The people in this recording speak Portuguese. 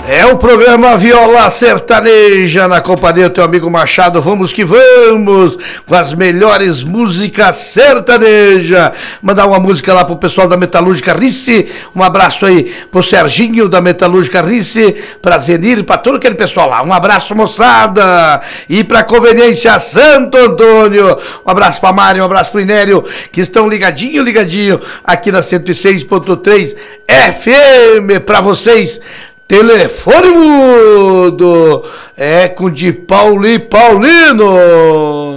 É o programa Viola Sertaneja, na companhia do teu amigo Machado. Vamos que vamos, com as melhores músicas sertaneja. Mandar uma música lá pro pessoal da Metalúrgica Rice. Um abraço aí pro Serginho da Metalúrgica Rice, pra Zenir, pra todo aquele pessoal lá. Um abraço, moçada. E pra Conveniência Santo Antônio. Um abraço pra Mário, um abraço pro Inério, que estão ligadinho aqui na 106.3 FM pra vocês. Telefone mudo, com de Paulino.